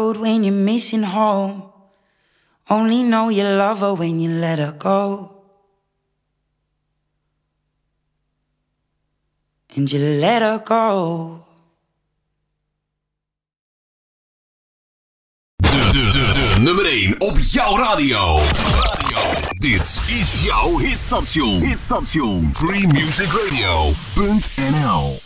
road when you're missing home. Only know you love her when you let her go. And you let her go. De nummer 1 op jouw radio. Dit is jouw hitstation. Freemusicradio.nl